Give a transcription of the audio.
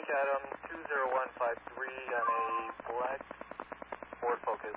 Tank Adam 20153 on a black Ford Focus.